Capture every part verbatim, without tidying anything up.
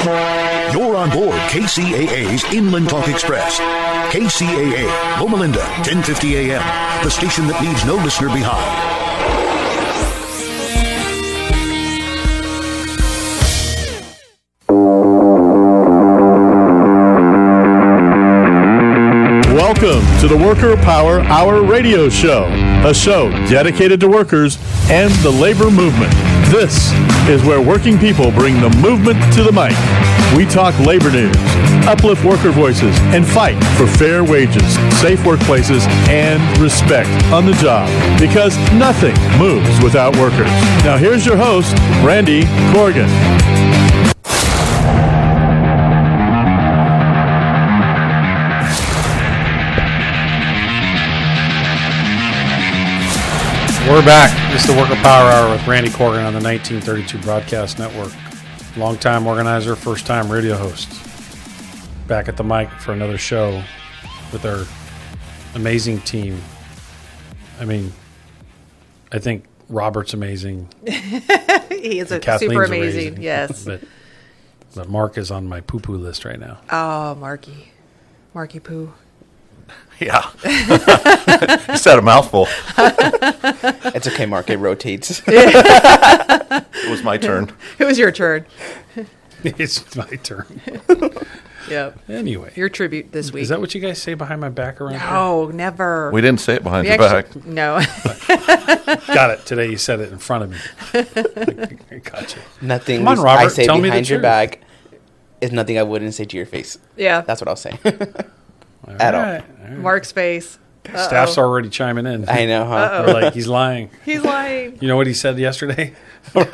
You're on board K C A A's Inland Talk Express. K C A A, Loma Linda, ten fifty A M, the station that leaves no listener behind. Welcome to the Worker Power Hour radio show, a show dedicated to workers and the labor movement. This is where working people bring the movement to the mic. We talk labor news, uplift worker voices, and fight for fair wages, safe workplaces, and respect on the job, because nothing moves without workers. Now here's your host, Randy Corrigan. We're back. It's the Worker Power Hour with Randy Corrigan on the nineteen thirty-two Broadcast Network. Long-time organizer, first-time radio host. Back at the mic for another show with our amazing team. I mean, I think Robert's amazing. He is a super amazing, amazing, yes. But, but Mark is on my poo-poo list right now. Oh, Marky. Marky Poo. Yeah. You said a mouthful. It's okay, Mark. It rotates. It was my turn. It was your turn. It's my turn. Yep. Anyway. Your tribute this week. Is that what you guys say behight my back around here? No, never. We didn't say it behind we your actually, back. No. Got it. Today you said it in front of me. I got you. Nothing Come on, Robert, I say tell me behind the your truth. back is nothing I wouldn't say to your face. Yeah. That's what I'll say. All At all. right, all right. Mark's face. Uh-oh. Staff's already chiming in. I know, huh? Uh-oh. They're like, he's lying. He's lying. You know what he said yesterday? I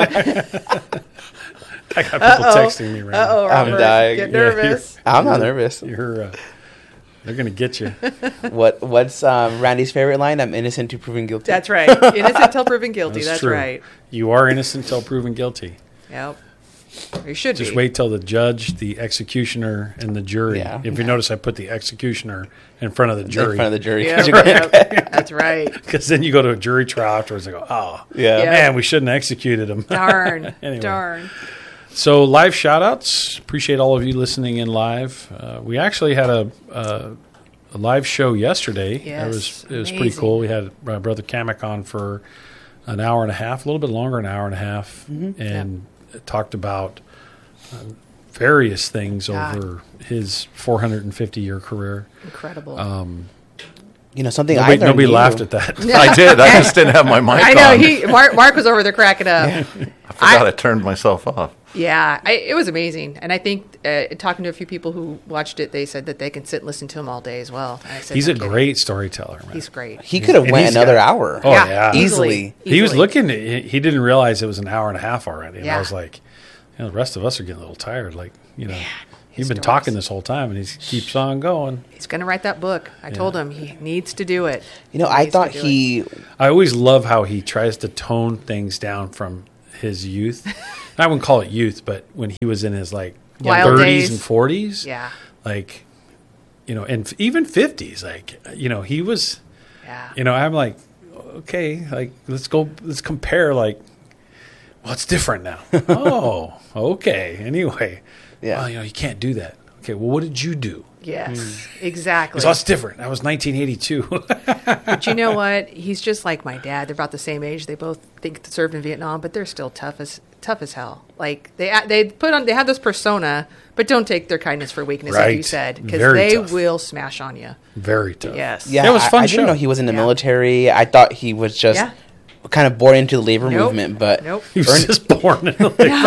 got people Uh-oh. texting me right Uh-oh, now. Robert. I'm dying. Get Yeah, nervous. I'm not nervous. You're, uh, they're going to get you. What What's um, Randy's favorite line? I'm innocent to proven guilty. That's right. Innocent till proven guilty. That's, That's true. right. You are innocent until proven guilty. Yep. You should Just be. wait till the judge, the executioner, and the jury. Yeah. If you notice, I put the executioner in front of the jury. In front of the jury. Yeah, yep. That's right. Because then you go to a jury trial afterwards and go, oh, Yeah. Yeah. man, we shouldn't have executed him. Darn. Anyway. Darn. So live shout-outs. Appreciate all of you listening in live. Uh, we actually had a, a, a live show yesterday. Yes. It was, it was pretty Amazing. cool. We had uh, Brother Kamek on for an hour and a half, a little bit longer, an hour and a half, Mm-hmm. and talked about uh, various things God. over his four hundred fifty year career. Incredible. Um, You know, something nobody I learned nobody new. laughed at that. I did. I just didn't have my mic I know. on. He Mark, Mark was over there cracking up. I forgot I, turned myself off. Yeah, I, it was amazing. And I think uh, talking to a few people who watched it, they said that they can sit and listen to him all day as well. And I said, He's no a kidding. great storyteller, man. He's great. He could have And went he's another got- hour. Oh, yeah. Easily. He was Easily. looking. He he didn't realize it was an hour and a half already. And Yeah. I was like, you know, the rest of us are getting a little tired. Like, you know, his you've been stories. talking this whole time, and he keeps on going. He's going to write that book. I told him he needs to do it. You know, He I needs to thought do he... I always love how he tries to tone things down from his youth. I wouldn't call it youth, but when he was in his like Wild thirties days. and forties, Yeah. like, you know, and even fifties, like, you know, he was, Yeah. you know, I'm like, okay, like, let's go, let's compare, like, well, it's different now. Oh, okay. Anyway, Yeah. well, you know, you can't do that. Okay, well, what did you do? Yes, exactly. So it's different. That was nineteen eighty-two. But you know what? He's just like my dad. They're about the same age. They both think they served in Vietnam, but they're still tough as tough as hell. Like they they put on they have this persona, but don't take their kindness for weakness, like you Right. said, because Very they tough. will smash on you. Very tough. Yes. Yeah, It was a fun I, I show. didn't know he was in the Yeah. military. I thought he was just Yeah. kind of born into the labor Nope. movement, but Nope. He was earned- just born in the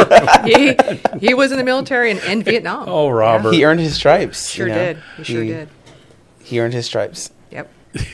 labor. he he was in the military in, in Vietnam. Oh, Robert. he earned his stripes. Sure you know? did. He sure did. He earned his stripes. Yep.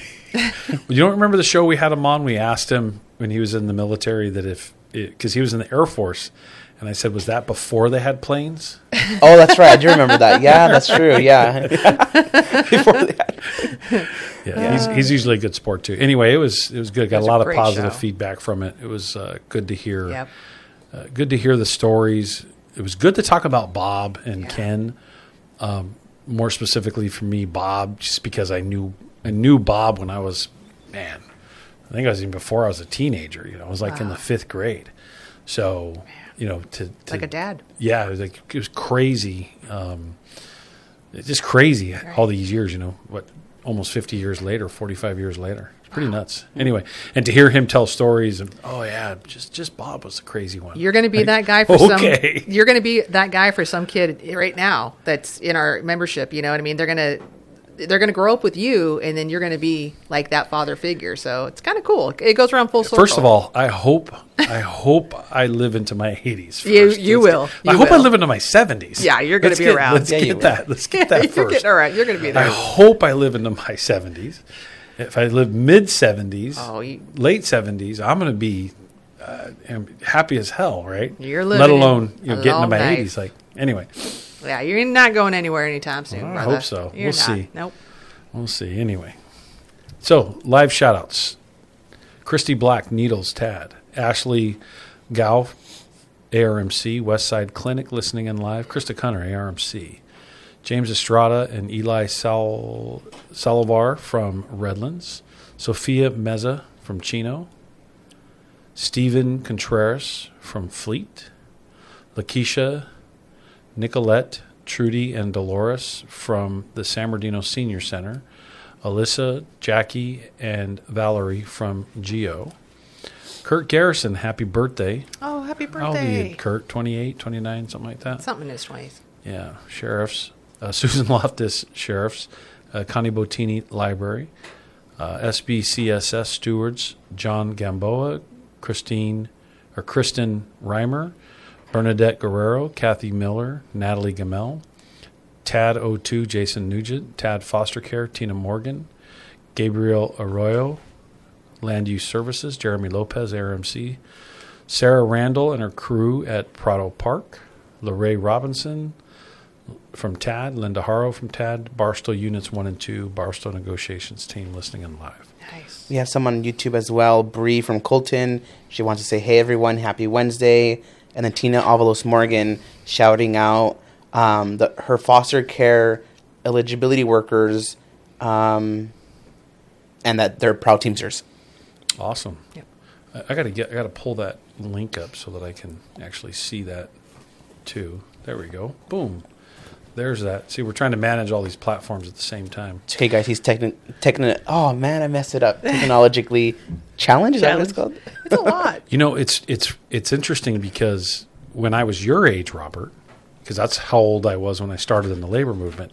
You don't remember the show we had him on? We asked him when he was in the military that if, because he was in the Air Force, and I said, was that before they had planes? Oh, that's right. I do remember that. Yeah, that's true. Yeah. Before they had- Yeah, He's, he's usually a good sport too. Anyway, it was it was good. Got was a a lot of great positive show. feedback from it. It was uh, good to hear. Yep. Uh, good to hear the stories. It was good to talk about Bob and Yeah. Ken. Um, more specifically for me, Bob, just because I knew I knew Bob when I was, man, I think I was even before I was a teenager. You know, I was like in Wow. the fifth grade. So you know, to, to Like a dad. Yeah, it was like it was crazy. Um, it's just crazy Right. all these years. You know, what almost fifty years later, forty-five years later. It's pretty nuts. Anyway, and to hear him tell stories and oh yeah, just just Bob was the crazy one. You're going to be Like, that guy for okay. some. You're going to be that guy for some kid right now that's in our membership. You know what I mean? They're going to they're going to grow up with you, and then you're going to be like that father figure. So it's kind of cool. It goes around full circle. First of all, I hope I hope I live into my eighties. You- you will. I You hope I will. live into my seventies. Yeah, you're gonna Let's be get- around. Let's Yeah, you get will. that. Let's get that you're first. getting, all right, you're going to be I there. hope I live into my seventies. If I live mid seventies, Oh, you- late seventies, I'm going to be uh, am- happy as hell, right? You're Let living alone you know, a getting to long my life. eighties. Like anyway, Yeah, you're not going anywhere anytime soon. Well, I brother. hope so. You're We'll not. see. Nope. we'll see. Anyway, so live shout outs. Christy Black, Needles, Tad. Ashley Gow, A R M C, Westside Clinic, listening in live. Krista Cunner, A R M C. James Estrada and Eli Sal- Salivar from Redlands. Sophia Meza from Chino. Stephen Contreras from Fleet. Lakeisha, Nicolette, Trudy, and Dolores from the San Bernardino Senior Center. Alyssa, Jackie, and Valerie from Geo. Kurt Garrison, happy birthday. Oh, happy How old are birthday. you, Kurt? twenty-eight, twenty-nine, something like that? Something in his twenties. Yeah, sheriffs. Uh, Susan Loftus, sheriffs. Uh, Connie Bottini, library. Uh, S B C S S stewards. John Gamboa, Christine, or Kristen Reimer, Bernadette Guerrero, Kathy Miller, Natalie Gamel, Tad O two, Jason Nugent, Tad Foster Care, Tina Morgan, Gabriel Arroyo, Land Use Services, Jeremy Lopez, A R M C, Sarah Randall and her crew at Prado Park, Lorraine Robinson from T A D, Linda Haro from T A D, Barstow Units one and two, Barstow Negotiations team listening in live. Nice. We have someone on YouTube as well, Bree from Colton. She wants to say, hey, everyone, happy Wednesday. And then Tina Avalos Morgan shouting out um, the, her foster care eligibility workers um, and that they're proud Teamsters. Awesome. Yep. I, I gotta get I gotta pull that link up so that I can actually see that too. There we go. Boom. There's that. See, we're trying to manage all these platforms at the same time. It's okay, guys. He's techni- techni- Oh, man, I messed it up. Technologically challenged? Is that what it's called? It's a lot. You know, it's it's it's interesting because when I was your age, Robert, because that's how old I was when I started in the labor movement,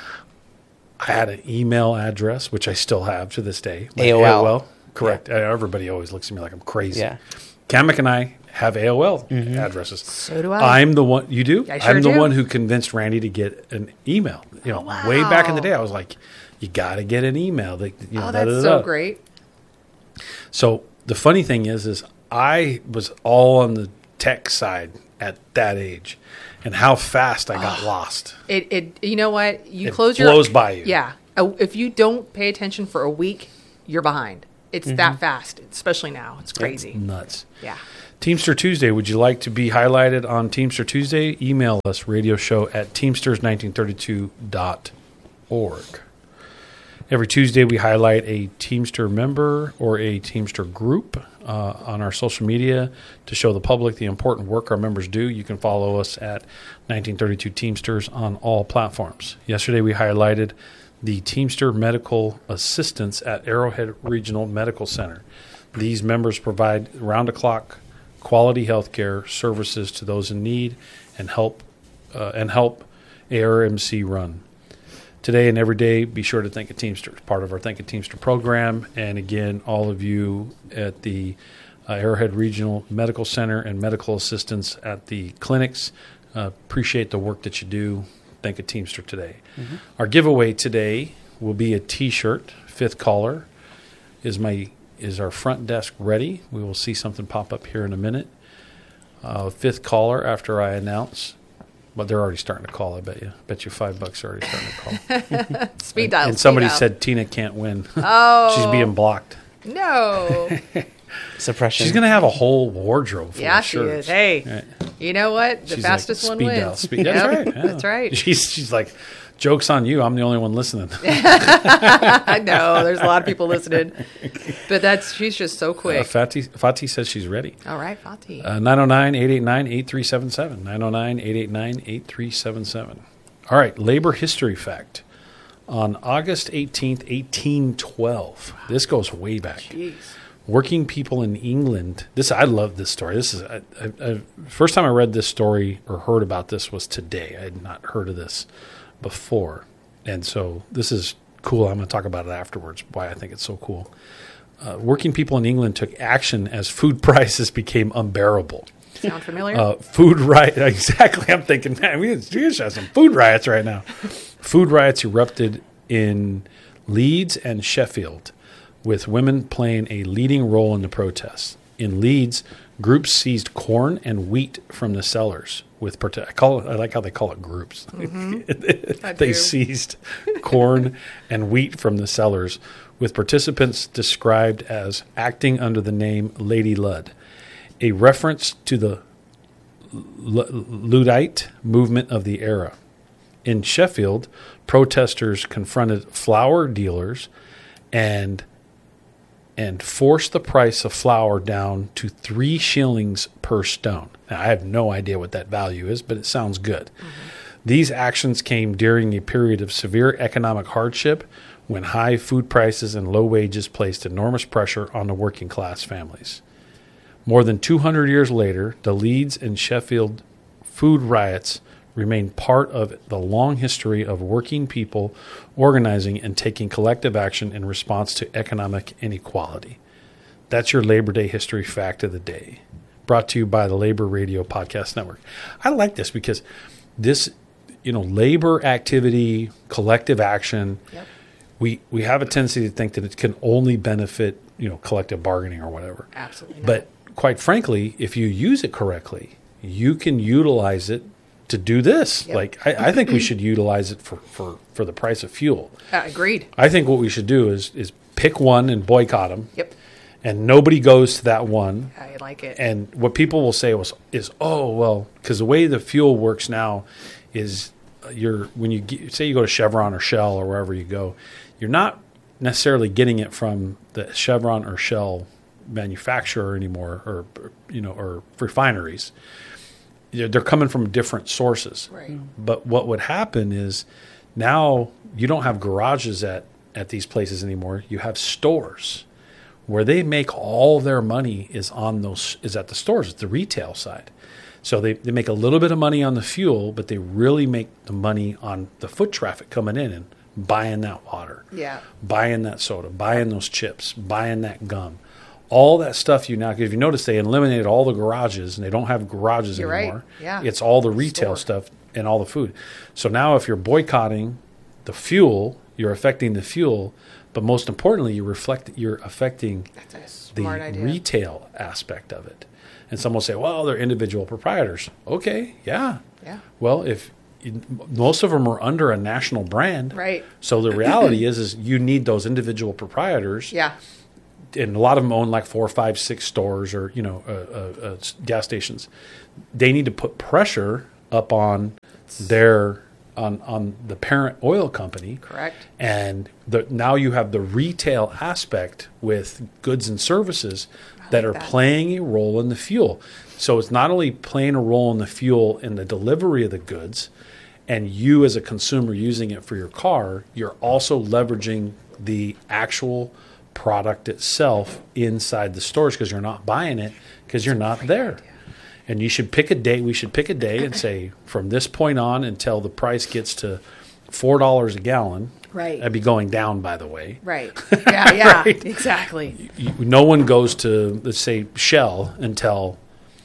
I had an email address, which I still have to this day. My A O L. Correct. Uh, Everybody always looks at me like I'm crazy. Yeah. Kamek and I have A O L addresses. So do I. I'm the one. You do? I sure I'm the do. one who convinced Randy to get an email. You know, Oh, wow. way back in the day, I was like, "You got to get an email." That, you know, Oh, da, that's da, so da. great. So the funny thing is, is I was all on the tech side at that age, and how fast I got lost. It, it, you know what? You It close your blows by you. Yeah. Uh, If you don't pay attention for a week, you're behind. It's Mm-hmm. that fast, especially now. It's crazy. Nuts. Yeah. Teamster Tuesday. Would you like to be highlighted on Teamster Tuesday? Email us radio show at teamsters nineteen thirty-two dot org. Every Tuesday, we highlight a Teamster member or a Teamster group uh, on our social media to show the public the important work our members do. You can follow us at nineteen thirty-two Teamsters on all platforms. Yesterday, we highlighted the Teamster Medical Assistants at Arrowhead Regional Medical Center. These members provide round-the-clock quality health care services to those in need and help uh, and help A R M C run. Today and every day, be sure to thank a Teamster. It's part of our Thank a Teamster program. And again, all of you at the uh, Arrowhead Regional Medical Center and medical assistants at the clinics, uh, appreciate the work that you do. Thank a Teamster today. Mm-hmm. Our giveaway today will be a T-shirt. Fifth caller is my is our front desk ready. We will see something pop up here in a minute. Uh, fifth caller after I announce. But they're already starting to call, I bet you. bet you five bucks are already starting to call. Speed dial. And speed somebody dial. said Tina can't win. Oh. She's being blocked. No. Suppression. She's going to have a whole wardrobe full Yeah, of she shirts. is. Hey. Right. You know what? The She's fastest like, one speed wins. dial, speed- Yep, That's right. yeah. That's right. She's she's like, joke's on you. I'm the only one listening. I know. There's a lot of people listening. But that's she's just so quick. Uh, Fatih, Fatih says she's ready. All right, Fatih. Uh, nine oh nine, eight eight nine, eight three seven seven. nine oh nine, eight eight nine, eight three seven seven. All right, labor history fact. On August eighteenth, eighteen twelve, this goes way back. Jeez. Working people in England. This I love this story. This is I, I, I, first time I read this story or heard about this was today. I had not heard of this before, and so this is cool. I'm going to talk about it afterwards. Why I think it's so cool. Uh, working people in England took action as food prices became unbearable. Sound familiar? Uh, food riot. Exactly. I'm thinking, man, we should have some food riots right now. Food riots erupted in Leeds and Sheffield, with women playing a leading role in the protests. In Leeds, groups seized corn and wheat from the sellers. With prote- I call it. I like how they call it groups. Mm-hmm. I They do. seized corn and wheat from the sellers, with participants described as acting under the name Lady Ludd, a reference to the L- Luddite movement of the era. In Sheffield, protesters confronted flour dealers and and forced the price of flour down to three shillings per stone. Now, I have no idea what that value is, but it sounds good. Mm-hmm. These actions came during a period of severe economic hardship when high food prices and low wages placed enormous pressure on the working class families. More than two hundred years later, the Leeds and Sheffield food riots remain part of the long history of working people organizing and taking collective action in response to economic inequality. That's your Labor Day history fact of the day, brought to you by the Labor Radio Podcast Network. I like this because this, you know, labor activity, collective action, Yep. we, we have a tendency to think that it can only benefit, you know, collective bargaining or whatever. Absolutely not. But quite frankly, if you use it correctly, you can utilize it to do this. Yep. Like, I, I think we should utilize it for, for, for the price of fuel. Uh, agreed. I think what we should do is is pick one and boycott them. Yep. And nobody goes to that one. I like it. And what people will say was is, oh, well, because the way the fuel works now is you're when you get, say you go to Chevron or Shell or wherever you go, you're not necessarily getting it from the Chevron or Shell manufacturer anymore, or you know, or refineries. They're coming from different sources. Right. But what would happen is now you don't have garages at, at these places anymore. You have stores where they make all their money is on those is at the stores, it's the retail side. So they, they make a little bit of money on the fuel, but they really make the money on the foot traffic coming in and buying that water, Yeah. buying that soda, buying those chips, buying that gum. All that stuff you now, if you notice, they eliminated all the garages and they don't have garages You're right. anymore. Yeah. It's all the retail Store. stuff and all the food. So now if you're boycotting the fuel, you're affecting the fuel, but most importantly, you reflect you're affecting That's a the smart idea. retail aspect of it. And some will say, well, they're individual proprietors. Okay, yeah. Yeah. Well, if you, most of them are under a national brand. Right. So the reality is, is you need those individual proprietors. Yeah. And a lot of them own like four, five, six stores or, you know, uh, uh, uh, gas stations. They need to put pressure up on their on on the parent oil company. Correct. And the, now you have the retail aspect with goods and services that like are that. playing a role in the fuel. So it's not only playing a role in the fuel in the delivery of the goods, and you as a consumer using it for your car, you're also leveraging the actual product itself inside the stores because you're not buying it because you're not there. And you should pick a day. We should pick a day and say from this point on until the price gets to four dollars a gallon. Right. That'd be going down, by the way. Right. Yeah, yeah. Right. Exactly. You, no one goes to, let's say, Shell until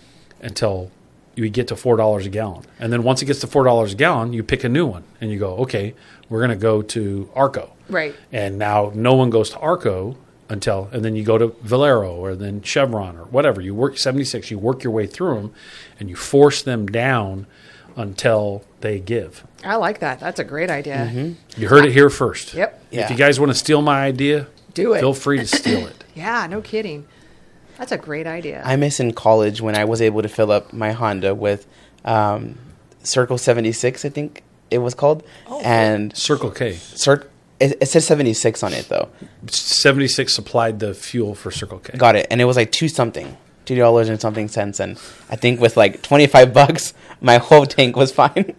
until you get to four dollars a gallon. And then once it gets to four dollars a gallon, you pick a new one. And you go, okay, we're going to go to Arco. Right. And now no one goes to Arco until, and then you go to Valero or then Chevron or whatever. You work seventy-six, you work your way through them, and you force them down until they give. I like that. That's a great idea. You heard it here first. Yep. If Yeah. you guys want to steal my idea, Do it. feel free to steal it. Yeah, no kidding. That's a great idea. I miss in college when I was able to fill up my Honda with um, Circle seventy-six, I think it was called. Oh. And Circle K. Cir- it, it said seventy-six on it, though. seventy-six supplied the fuel for Circle K. Got it. And it was like two something. two dollars and something cents. And I think with like twenty-five bucks, my whole tank was fine.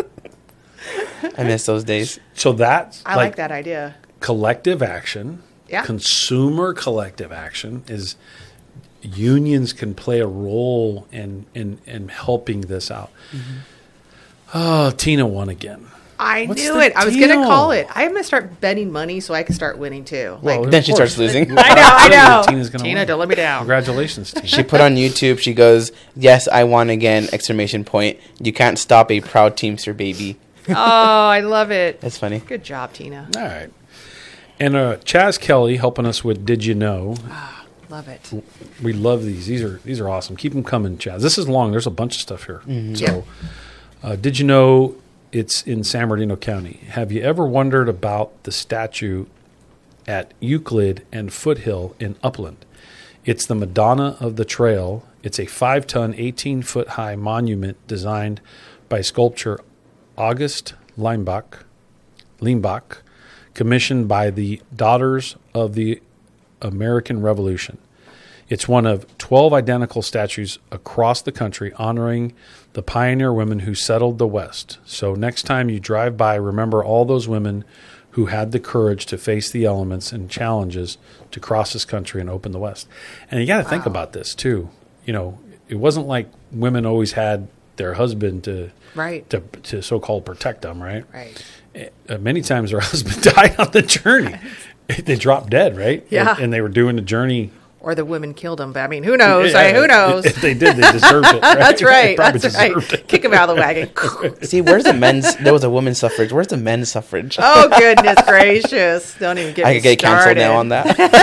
I miss those days. So that's I like, that idea. collective action, Yeah. consumer collective action is unions can play a role in in, in helping this out. Mm-hmm. Oh, Tina won again. I What's knew the it. I was going to deal? call it. I'm going to start betting money so I can start winning too. Like, Well, Then she of course. starts losing. I know, I know. Tina's gonna Tina, win. don't let me down. Congratulations, Tina. She put on YouTube, she goes, yes, I won again, exclamation point. You can't stop a proud Teamster baby. Oh, I love it. That's funny. Good job, Tina. All right. And uh, Chaz Kelly helping us with Did You Know? Love it. We love these. These are these are awesome. Keep them coming, Chaz. This is long. There's a bunch of stuff here. So, uh, did you know it's in San Bernardino County? Have you ever wondered about the statue at Euclid and Foothill in Upland? It's the Madonna of the Trail. It's a five-ton, eighteen-foot-high monument designed by sculptor August Leimbach, Leimbach, commissioned by the Daughters of the American Revolution. It's one of twelve identical statues across the country honoring the pioneer women who settled the West. So next time you drive by, remember all those women who had the courage to face the elements and challenges to cross this country and open the West. And you got to think about this too. You know, it wasn't like women always had their husband to Right. to, to so-called protect them, right? Right. Uh, many times their husband died on the journey. They dropped dead, right? Yeah. And, and they were doing the journey. Or the women killed him. But I mean, who knows? Yeah, I, who knows? If they did, they deserved it. Right? That's They right. probably That's right. deserved it. Kick him out of the wagon. See, where's the men's? There was a women's suffrage. Where's the men's suffrage? Oh, goodness gracious. Don't even get I me could get canceled started. now on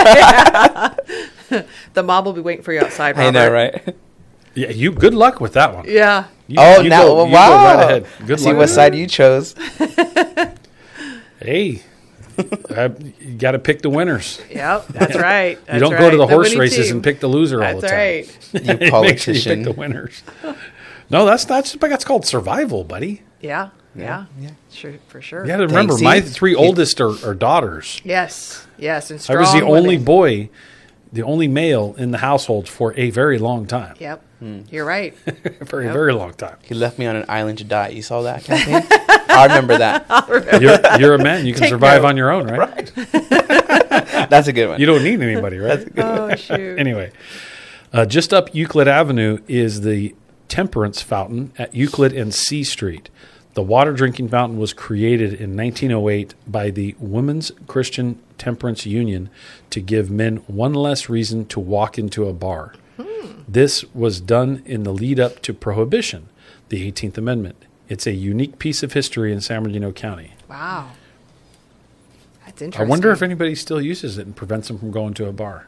that. The mob will be waiting for you outside, I Robert. know, right? Yeah, you. Good luck with that one. Yeah. You, Oh, you now, go, you wow. go right ahead. Good See luck. what with side you chose. that. Hey, uh, you got to pick the winners. Yep. That's right. That's You don't right. go to the horse winning races team. and pick the loser all That's the time. right. You Make sure you politician. pick the winners. No, that's that's that's called survival, buddy. Yeah. Yeah. Sure. For sure. You got to remember, Thanks, my see? three oldest are, are daughters. Yes. Yes. And I strong was the only women. boy, the only male in the household for a very long time. Yep. You're right. For a Yep. very long time. He left me on an island to die. You saw that campaign? I remember that. You're, you're a man. You can Take survive note. on your own, right? That's a good one. You don't need anybody, right? Oh, shoot. Anyway, uh, just up Euclid Avenue is the Temperance Fountain at Euclid and C Street. The water drinking fountain was created in nineteen oh eight by the Women's Christian Temperance Union to give men one less reason to walk into a bar. This was done in the lead up to Prohibition, the eighteenth Amendment. It's a unique piece of history in San Bernardino County. Wow. That's I interesting. wonder if anybody still uses it and prevents them from going to a bar.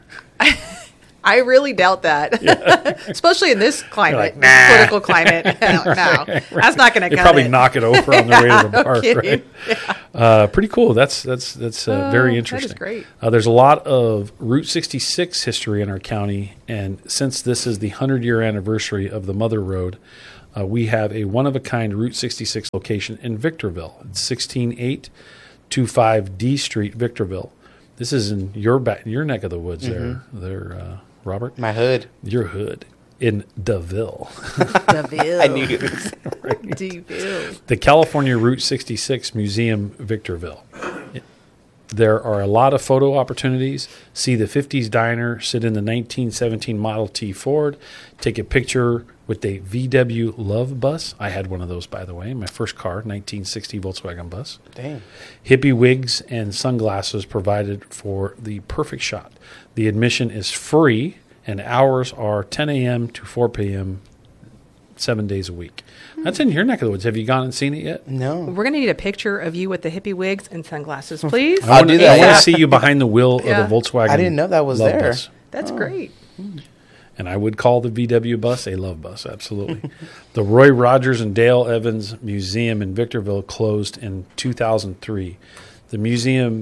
I really doubt that, especially in this climate, like, this nah. political climate. no, no. That's not going to They cut probably it. knock it over on their way to the No bar. kidding. Right? Uh, pretty cool. That's that's that's uh, Oh, very that is interesting. great. Uh, there's a lot of Route sixty-six history in our county, and since this is the hundred-year anniversary of the Mother Road, uh, we have a one-of-a-kind Route sixty-six location in Victorville. It's sixteen eight twenty-five D Street, Victorville. This is in your back, your neck of the woods, there, there, uh, Robert. My hood. Your hood in DeVille. DeVille. I knew it. DeVille. The California Route sixty-six Museum, Victorville. There are a lot of photo opportunities. See the fifties diner, sit in the nineteen seventeen Model T Ford, take a picture with a V W Love bus. I had one of those, by the way, my first car, nineteen sixty Volkswagen bus. Dang. Hippie wigs and sunglasses provided for the perfect shot. The admission is free, and hours are ten a.m. to four p.m., seven days a week. That's in your neck of the woods. Have you gone and seen it yet? No. We're going to need a picture of you with the hippie wigs and sunglasses, please. I wanna- do that, I want yeah. to see you behind the wheel Yeah. of a Volkswagen. I didn't know that was Love there. bus. That's great. And I would call the V W bus a love bus, absolutely. The Roy Rogers and Dale Evans Museum in Victorville closed in two thousand three. The museum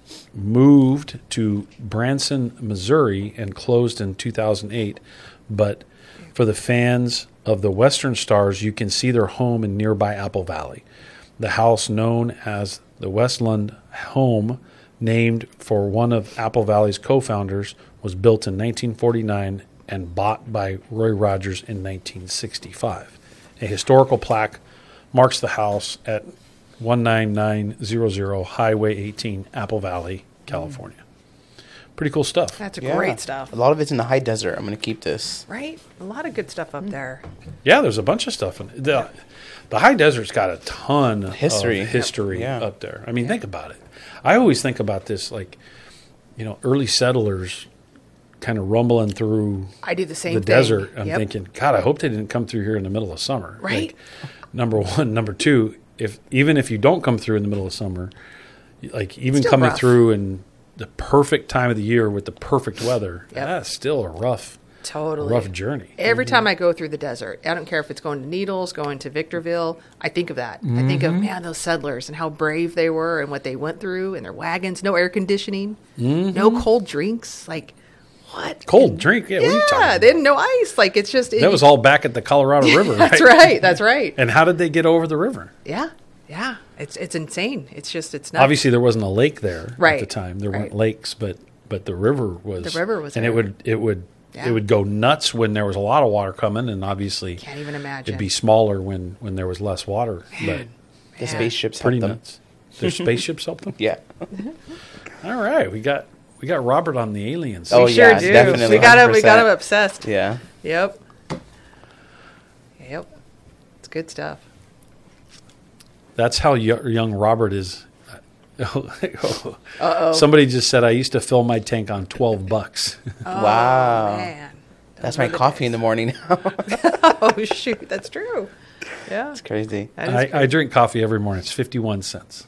moved to Branson, Missouri, and closed in two thousand eight. But for the fans of the Western Stars, you can see their home in nearby Apple Valley. The house, known as the Westland Home, named for one of Apple Valley's co-founders, was built in nineteen forty-nine and bought by Roy Rogers in nineteen sixty-five. A historical plaque marks the house at one nine nine zero zero Highway eighteen, Apple Valley, California. Pretty cool stuff. That's Yeah. great stuff. A lot of it's in the high desert. I'm going to keep this. Right? A lot of good stuff up there. Yeah, there's a bunch of stuff. In the, the high desert's got a ton History. of history Yeah. up there. I mean, think about it. I always think about this like, you know, early settlers kind of rumbling through I do the same the thing. desert. I'm Yep. thinking, God, I hope they didn't come through here in the middle of summer. Right. Like, number one. Number two, if even if you don't come through in the middle of summer, like even Still coming rough. through in the perfect time of the year with the perfect weather, Yep. that's still a rough, Totally. rough journey. Every time I go through the desert, I don't care if it's going to Needles, going to Victorville, I think of that. I think Mm-hmm. of, man, those settlers and how brave they were and what they went through and their wagons, no air conditioning, no cold drinks. Like, what? Cold drink? Yeah, what are you talking Yeah, about? they didn't know ice. Like, it's just. That was all back at the Colorado River, right? That's right. That's right. And how did they get over the river? Yeah. Yeah. It's it's insane. It's just, it's not. Obviously, there wasn't a lake there Right, at the time. There right. weren't lakes, but but the river was. The river was and there. it would it would Yeah. it would go nuts when there was a lot of water coming, and obviously Can't even imagine. it'd be smaller when when there was less water. But The Yeah. spaceships pretty help them. nuts. There's spaceships help them. Yeah. All right, we got we got Robert on the aliens. Oh, We sure yeah, do. definitely, We got him. We got him one hundred percent. obsessed. Yeah. Yep. Yep. It's good stuff. That's how yo- young Robert is. Uh-oh. Somebody just said I used to fill my tank on twelve bucks. Wow. Man. That's Those my are the coffee in the morning now. Oh shoot, that's true. Yeah. It's crazy. That is I, good. I drink coffee every morning. It's fifty-one cents.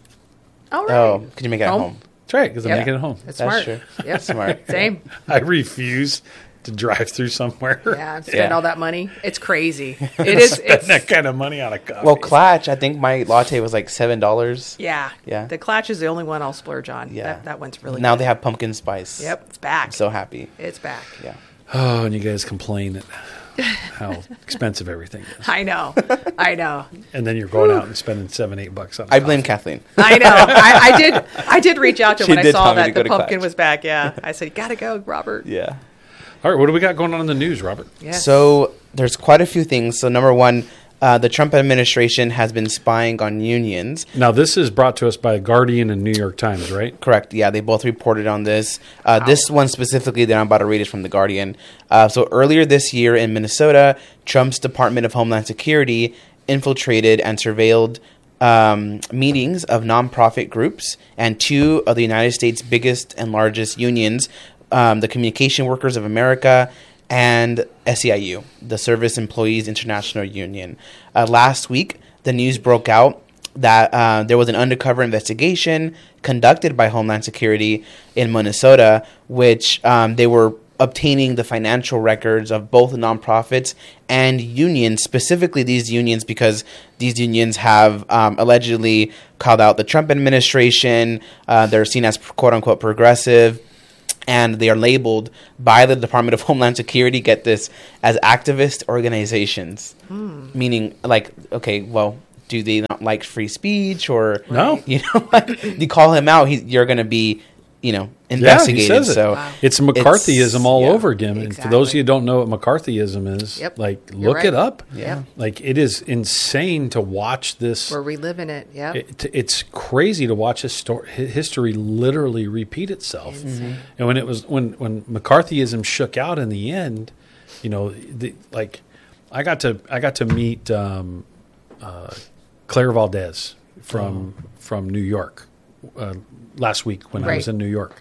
All right. Oh, could you make it at Home? home? That's right, because Yep. I make it at home. That's That's smart. true. Yep. Smart. Same. I refuse to drive through somewhere. Yeah, and spend Yeah. all that money. It's crazy. It is. Spend It's, that kind of money on a coffee. Well, Clutch, I think my latte was like seven dollars. yeah. Yeah. The Clutch is the only one I'll splurge on. Yeah. That, that one's really Now good. they have pumpkin spice. Yep. It's back. I'm so happy. It's back. Yeah. Oh, and you guys complain at how expensive everything is. I know. I know. And then you're going out and spending seven, eight bucks on a I blame coffee. Kathleen. I know. I, I did. I did reach out to him She when I did saw tell me that to go the to pumpkin Clutch. was back. Yeah. I said, "You gotta go, Robert." Yeah. All right, what do we got going on in the news, Robert? Yes. So there's quite a few things. So number one, uh, the Trump administration has been spying on unions. Now, this is brought to us by Guardian and New York Times, right? Correct. Yeah, they both reported on this. Uh, This one specifically that I'm about to read is from The Guardian. Uh, so earlier this year in Minnesota, Trump's Department of Homeland Security infiltrated and surveilled um, meetings of nonprofit groups and two of the United States' biggest and largest unions, um, the Communication Workers of America and S E I U, the Service Employees International Union. Uh, last week, the news broke out that uh, there was an undercover investigation conducted by Homeland Security in Minnesota, which um, they were obtaining the financial records of both nonprofits and unions, specifically these unions because these unions have um, allegedly called out the Trump administration. Uh, they're seen as quote-unquote progressive. And they are labeled by the Department of Homeland Security, get this, as activist organizations. Meaning, like, okay, well, do they not like free speech? Or, No. you know, like, you call him out, he, you're going to be, you know, Yeah, investigated. he says it. So Wow. It's McCarthyism all yeah. over again. And for those of Exactly. you who don't know what McCarthyism is, Yep. like, You're look right. it up. Yeah. Like, it is insane to watch this. We're reliving it. Yep. It, it's crazy to watch histor- hi- history literally repeat itself. Insane. And when it was when when McCarthyism shook out in the end, you know, the, like I got to I got to meet um, uh, Claire Valdez from from New York uh, last week when I was Right. in New York.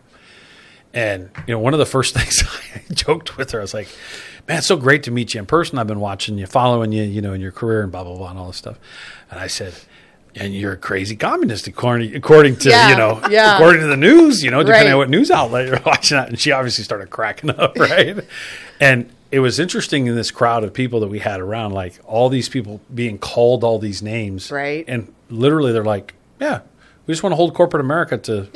And, you know, one of the first things I joked with her, I was like, man, it's so great to meet you in person. I've been watching you, following you, you know, in your career and blah, blah, blah, and all this stuff. And I said, and you're a crazy communist, according, according to, Yeah, you know, yeah. according to the news, you know, depending Right. on what news outlet you're watching at. And she obviously started cracking up, right? And it was interesting in this crowd of people that we had around, like all these people being called all these names. Right. And literally they're like, yeah, we just want to hold corporate America to Yeah.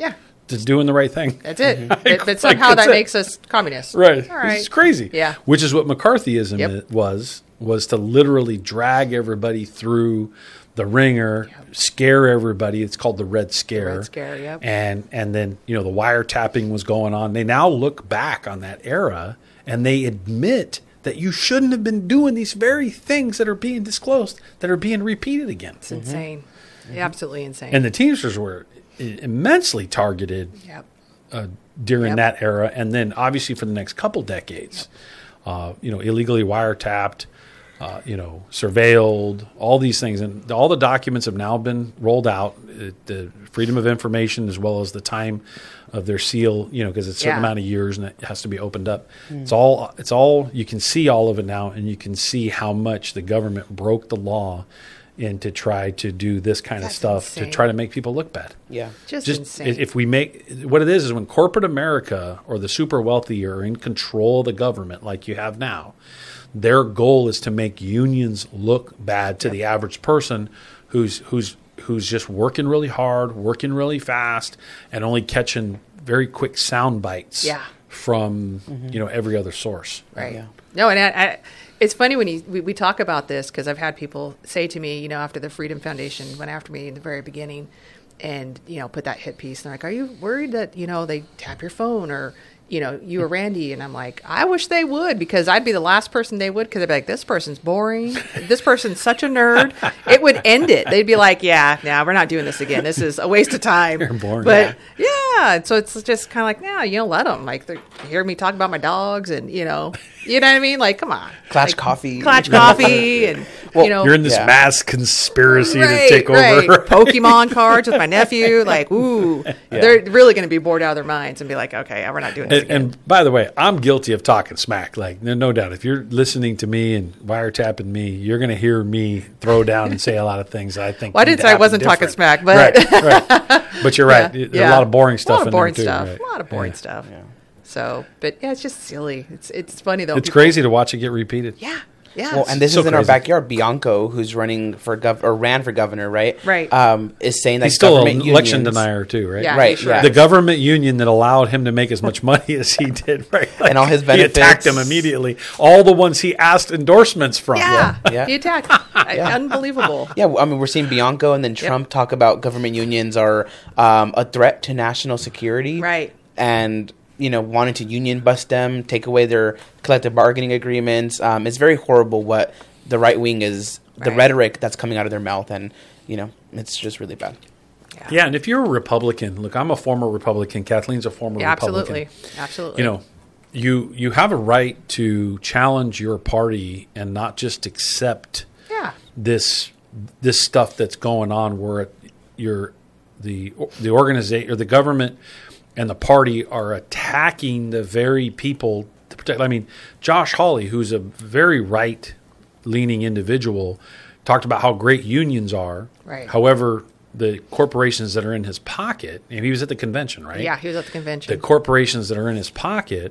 to doing the right thing. That's it. Like, But, but somehow like, that it. makes us communists. Right. All right. It's crazy. Yeah. Which is what McCarthyism Yep. it was, was to literally drag everybody through the ringer, Yep. scare everybody. It's called the Red Scare. Red Scare, yep. And, and then, you know, the wiretapping was going on. They now look back on that era and they admit that you shouldn't have been doing these very things that are being disclosed, that are being repeated again. It's insane. Mm-hmm. Absolutely insane. And the Teamsters were immensely targeted yep. uh, during Yep. that era, and then obviously for the next couple decades, yep. uh, you know, illegally wiretapped, uh, you know, surveilled, all these things, and all the documents have now been rolled out. It, the Freedom of Information, as well as the time of their seal, you know, because it's a certain Yeah. amount of years and it has to be opened up. Mm. It's all, it's all. You can see all of it now, and you can see how much the government broke the law and to try to do this kind That's of stuff insane. to try to make people look bad. Yeah. Just, Just insane. if we make what it is is when corporate America or the super wealthy are in control of the government like you have now, their goal is to make unions look bad to yep. the average person who's who's who's just working really hard, working really fast, and only catching very quick sound bites yeah. from mm-hmm. you know every other source. Right. Yeah. No, and I, I, it's funny when you, we, we talk about this because I've had people say to me, you know, after the Freedom Foundation went after me in the very beginning, and you know, put that hit piece, and they're like, "Are you worried that you know they tap your phone or?" You know, you or Randy, and I'm like, I wish they would, because I'd be the last person they would, because they'd be like, this person's boring. This person's such a nerd. It would end it. They'd be like, yeah, no, we're not doing this again. This is a waste of time. You're boring. But yeah, yeah so it's just kind of like, no, you don't let them. Like, they hear me talk about my dogs, and you know, you know what I mean? Like, come on, Clutch like, coffee, Clutch coffee, and well, you know, you're in this yeah. mass conspiracy right, to take right. over Pokemon cards with my nephew. Like, ooh, yeah. they're really going to be bored out of their minds and be like, okay, we're not doing this and, again. and by the way, I'm guilty of talking smack. Like, no, no doubt. If you're listening to me and wiretapping me, you're going to hear me throw down and say a lot of things that I think. Well, I didn't say I wasn't talking smack, but right, right. But you're right. Yeah, There's yeah. a lot of boring stuff. A lot of in boring there too, stuff. right? A lot of boring yeah. stuff. Yeah. So, but yeah, it's just silly. It's it's funny though. It's people, crazy to watch it get repeated. Yeah. Yeah. Well, and this so is in our crazy. backyard. Bianco, who's running for gov or ran for governor, right? Right. Um, is saying that He's still an government election unions- denier too, right? Yeah, Right, sure yeah. The government union that allowed him to make as much money as he did, right? Like, And all his He attacked benefits. them immediately. All the ones he asked endorsements from. Yeah. Yeah, yeah. He attacked. Unbelievable. Yeah, I mean, we're seeing Bianco and then Trump talk about government unions are um, a threat to national security. Right. And, you know, wanting to union bust them, take away their collective bargaining agreements. Um, it's very horrible what the right wing is, the Right. rhetoric that's coming out of their mouth. And, you know, it's just really bad. Yeah, and if you're a Republican, look, I'm a former Republican. Kathleen's a former Yeah, Republican. absolutely. Absolutely. You know, you you have a right to challenge your party and not just accept Yeah. this this stuff that's going on where you're the the organization or the government and the party are attacking the very people to protect. I mean, Josh Hawley, who's a very right leaning individual, talked about how great unions are. Right. However, the corporations that are in his pocket, and he was at the convention, right? Yeah, he was at the convention. The corporations that are in his pocket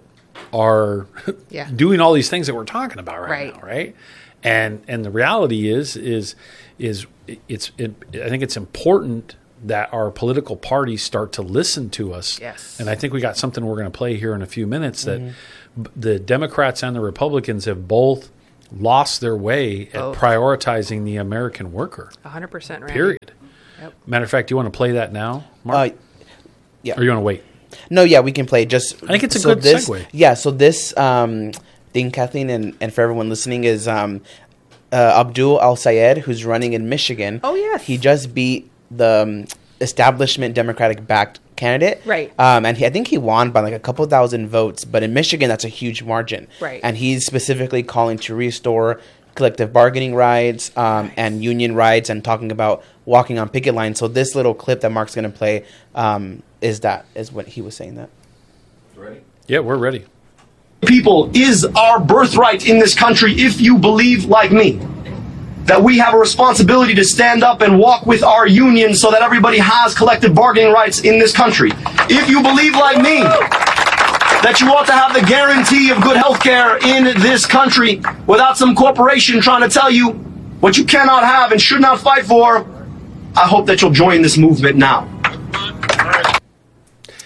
are Yeah. doing all these things that we're talking about right, Right. now, right? And and the reality is is is it's it, I think it's important that our political parties start to listen to us. Yes. And I think we got something we're going to play here in a few minutes that b- the Democrats and the Republicans have both lost their way at Both. prioritizing the American worker. one hundred percent right. Period. Yep. Matter of fact, do you want to play that now, Mark? Uh, yeah. Or you want to wait? No, yeah, we can play. Just I think it's a so good this, segue. Yeah, so this um, thing, Kathleen, and, and for everyone listening, is um, uh, Abdul Al Sayed, who's running in Michigan. Oh, yes. He just beat the um, establishment Democratic-backed candidate. Right. Um, and he, I think he won by like a couple thousand votes, but in Michigan, that's a huge margin. Right. And he's specifically calling to restore collective bargaining rights um, Nice. and union rights and talking about walking on picket lines. So this little clip that Mark's going to play um, is that, is what he was saying that. Yeah, we're ready. People is our birthright in this country if you believe like me that we have a responsibility to stand up and walk with our union so that everybody has collective bargaining rights in this country. If you believe like me that you ought to have the guarantee of good health care in this country without some corporation trying to tell you what you cannot have and should not fight for, I hope that you'll join this movement now.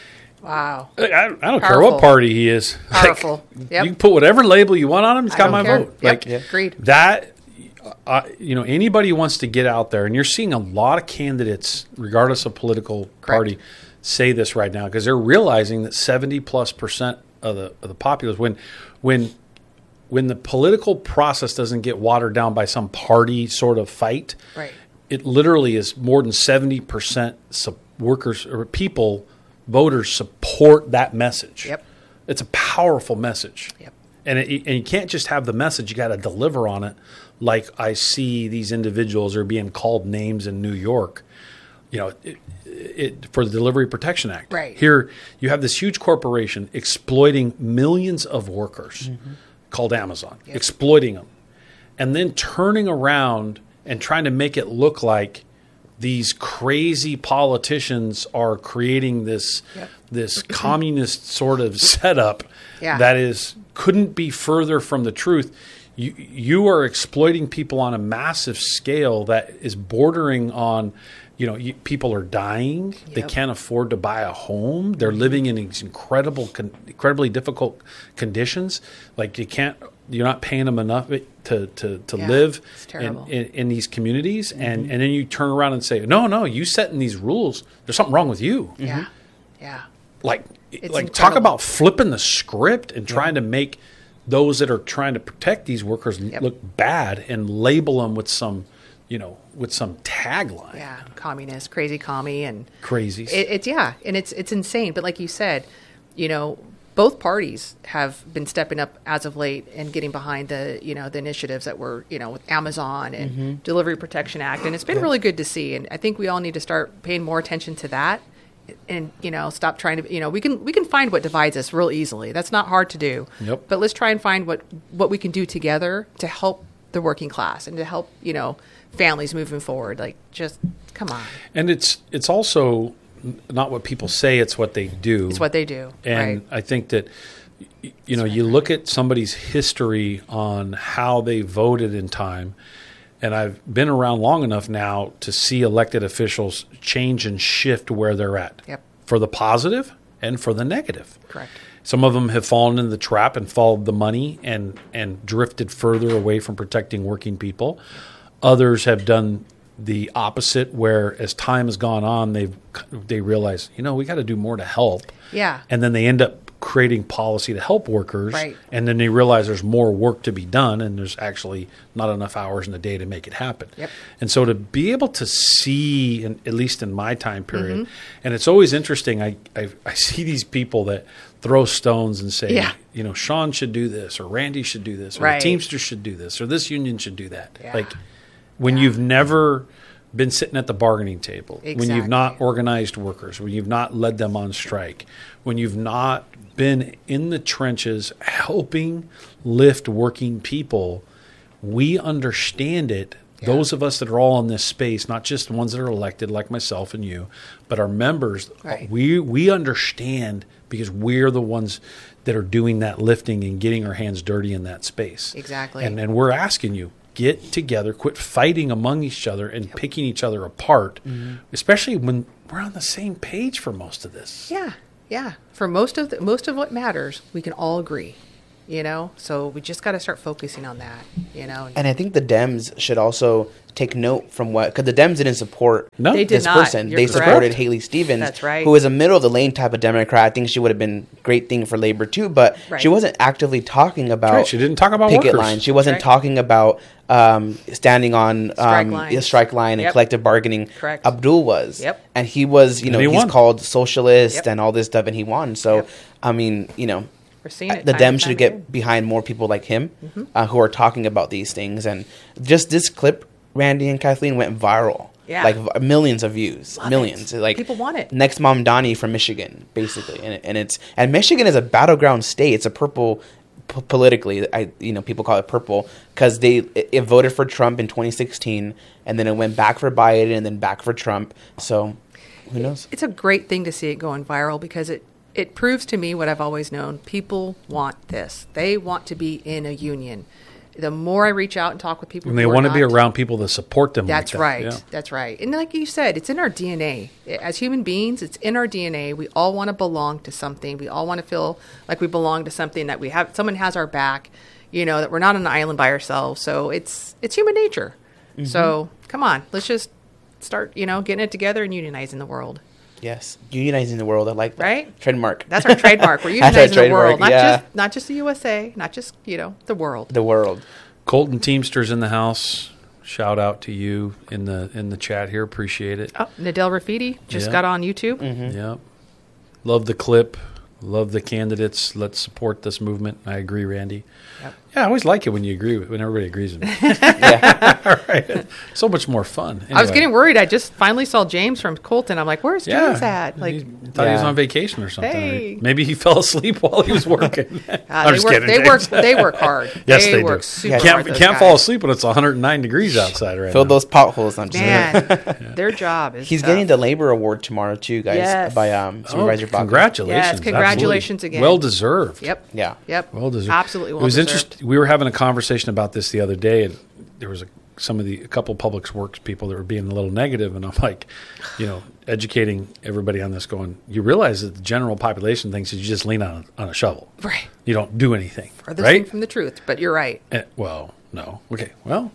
Wow. I, I don't care Powerful. what party he is. Powerful. Like, Yep. You can put whatever label you want on him. He's I got don't my care. vote. Yep. Like Yep. Agreed. that. Uh, you know, anybody who wants to get out there, and you're seeing a lot of candidates, regardless of political party, say this right now because they're realizing that seventy plus percent of the of the populace, when when when the political process doesn't get watered down by some party sort of fight, Right. it literally is more than seventy percent su- workers or people, voters support that message. Yep. It's a powerful message. Yep. And, it, and you can't just have the message, you got to deliver on it. Like I see these individuals are being called names in New York, you know, it, it, for the Delivery Protection Act. Right. Here, you have this huge corporation exploiting millions of workers Mm-hmm. called Amazon, exploiting them, and then turning around and trying to make it look like these crazy politicians are creating this Yep. this communist sort of setup Yeah. that is couldn't be further from the truth. You you are exploiting people on a massive scale that is bordering on, you know, you, people are dying. They Yep. can't afford to buy a home. They're living in these incredible, con- incredibly difficult conditions. Like you can't, you're not paying them enough to to, to Yeah, live it's in, terrible. in, in these communities. And, and then you turn around and say, no, no, you setting these rules. There's something wrong with you. Yeah. Yeah. Like, It's like talk incredible. about flipping the script and trying to make those that are trying to protect these workers Yep. look bad and label them with some, you know, with some tagline. Yeah. Communist, crazy commie, and Crazies. It, it's yeah, and it's it's insane. But like you said, you know, both parties have been stepping up as of late and getting behind the you know the initiatives that were you know with Amazon and Mm-hmm. Delivery Protection Act, and it's been really good to see. And I think we all need to start paying more attention to that, and you know stop trying to you know we can we can find what divides us real easily. That's not hard to do. Yep. But let's try and find what what we can do together to help the working class and to help you know families moving forward. Like just come on. And it's it's also not what people say; it's what they do. It's what they do. And right. I think that y- you know you look at somebody's history on how they voted in time, and I've been around long enough now to see elected officials change and shift where they're at Yep. for the positive and for the negative. Correct. Some of them have fallen into the trap and followed the money and, and drifted further away from protecting working people. Others have done the opposite, where as time has gone on, they've they realize, you know, we got to do more to help. Yeah. And then they end up creating policy to help workers. Right. And then they realize there's more work to be done, and there's actually not enough hours in the day to make it happen. Yep. And so to be able to see, in, at least in my time period, Mm-hmm. and it's always interesting, I, I I see these people that throw stones and say, Yeah. you know, Sean should do this, or Randy should do this, or Right. the Teamsters should do this, or this union should do that. Yeah. Like when you've never been sitting at the bargaining table, when you've not Exactly. organized workers, when you've not led them on strike, when you've not been in the trenches helping lift working people, we understand it. Those of us that are all in this space, not just the ones that are elected like myself and you, but our members, Right. we we understand because we're the ones that are doing that lifting and getting our hands dirty in that space. Exactly. And and we're asking you, get together, quit fighting among each other and picking each other apart, Mm-hmm. especially when we're on the same page for most of this. Yeah, yeah. For most of the, most of what matters, we can all agree. You know, so we just got to start focusing on that. You know, And I think the Dems should also take note from what, because the Dems didn't support No, They did this not. person. You're they correct. supported Haley Stevens, That's right. who is a middle of the lane type of Democrat. I think she would have been a great thing for labor too, but Right. she wasn't actively talking about right. She didn't talk about picket workers. lines. She wasn't Right. talking about um, standing on Strike um, lines. the strike line and Yep. collective bargaining. Correct. Abdul was, Yep. and he was, you know, he he's won. called socialist Yep. and all this stuff, and he won. So, Yep. I mean, you know. we're seeing it. The time and Dems should time get again. behind more people like him uh, who are talking about these things. And just this clip, Randy and Kathleen, went viral. Yeah. Like v- millions of views. Love millions. it. Like People want it. Next Mom Donnie from Michigan, basically. And, it- and it's and Michigan is a battleground state. It's a purple p- politically. I you know people call it purple because they it, it voted for Trump in twenty sixteen, and then it went back for Biden, and then back for Trump. So who knows? It's a great thing to see it going viral because it it proves to me what I've always known. People want this. They want to be in a union. The more I reach out and talk with people, And they who are want to be not- around people that support them. That's like that. right. Yeah. That's right. And like you said, it's in our D N A. As human beings, it's in our D N A. We all want to belong to something. We all want to feel like we belong to something, that we have someone has our back, you know, that we're not on an island by ourselves. So it's it's human nature. Mm-hmm. So come on, let's just start, you know, getting it together and unionizing the world. Yes, unionizing the world. I like that. Right? Trademark. That's our trademark. We're That's our unionizing the trademark, world, not yeah. just not just the U S A, not just, you know, the world. The world. Colton Teamsters in the house. Shout out to you in the in the chat here. Appreciate it. Oh, Nadel Rafidi just Yeah. got on YouTube. Mm-hmm. Yeah. Love the clip. Love the candidates. Let's support this movement. I agree, Randy. Yep. Yeah, I always like it when you agree with, when everybody agrees with me. Yeah. All right. So much more fun. I was Anyway. getting worried. I just finally saw James from Colton. I'm like, where's Yeah. James at? Like, he thought he was Yeah. on vacation or something. Hey. Maybe he fell asleep while he was working. uh, I'm they just work. kidding. They James. work. They work hard. Yes, they, they work do. super Can't hard. those can't guys. fall asleep when it's one hundred nine degrees outside right Fill now. those potholes. I'm just Man, their job is. He's tough. getting the labor award tomorrow too, guys. Yes. By um, Oh, Supervisor Bachman. congratulations. Yes, congratulations Absolutely. again. Well deserved. Yep. Yeah. Yep. Well deserved. Absolutely well It was deserved. interesting. We were having a conversation about this the other day, and there was a, some of the a couple public works people that were being a little negative, and I'm like, you know, educating everybody on this, going, you realize that the general population thinks that you just lean on a, on a shovel, Right. You don't do anything, Furthest thing right? from the truth, but you're right. Eh, well, no, okay, well,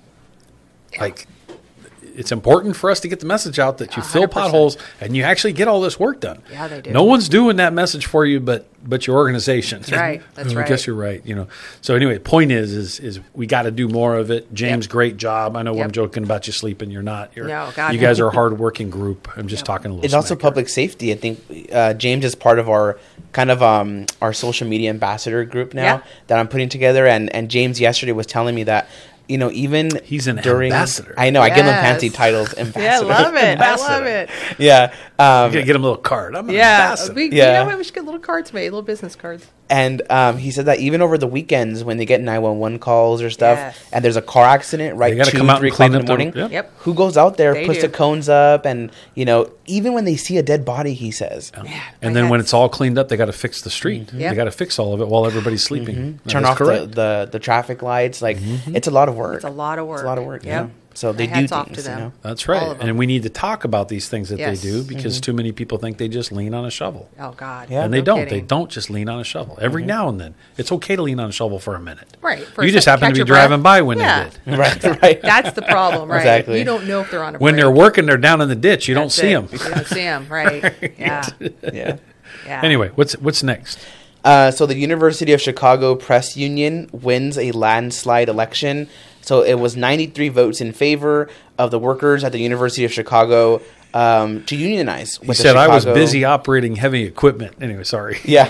like. It's important for us to get the message out that you one fill hundred percent. potholes and you actually get all this work done. Yeah, they do. No one's doing that message for you, but but your organization. That's right. That's I right. guess you're right. You know. So anyway, point is, is is we got to do more of it. James, Yep. great job. I know I'm Yep. joking about you sleeping. You're not. You're, No, God, you no. guys are a hard-working group. I'm just talking a little. It's also smack here. public safety. I think uh, James is part of our kind of um, our social media ambassador group now Yeah. that I'm putting together. And, and James yesterday was telling me that, you know, even He's an during, ambassador. I know, I give him Yes. fancy titles. Ambassador. Yeah, I love it. I Ambassador. love it. Yeah. Um, You gotta get him a little card. I'm an Yeah. ambassador. We, Yeah. You know what? We should get little cards made, little business cards. And um, he said that even over the weekends when they get nine one one calls or stuff, Yes. and there's a car accident right They gotta two, come out three and clean o'clock in the up morning, their- yep. Yep. who goes out there, They puts do. the cones up, and, you know, even when they see a dead body, he says, Man, and my then when head- it's all cleaned up, they got to fix the street. Yep. They got to fix all of it while everybody's sleeping. That turn is off the, correct. the, the traffic lights. Like, it's a lot of work. It's a lot of work. It's a lot of work, Yep. yeah. So they My do hats off things, to them. you know. That's All right. of them. And we need to talk about these things that Yes. they do because too many people think they just lean on a shovel. Oh God. Yeah. And they No don't. kidding. They don't just lean on a shovel. Every now and then, it's okay to lean on a shovel for a minute. Right. For You a just second, happen to catch be your driving breath. by when Yeah. they did. Right, right. That's the problem, right? Exactly. You don't know if they're on a When break. they're working, they're down in the ditch. You don't That's see it. them. You don't see them, right? Yeah. yeah. Yeah. Anyway, what's what's next? Uh, so the University of Chicago Press Union wins a landslide election. So it was ninety-three votes in favor of the workers at the University of Chicago um, to unionize. He with the said I was Chicago- busy operating heavy equipment. Anyway, sorry. Yeah.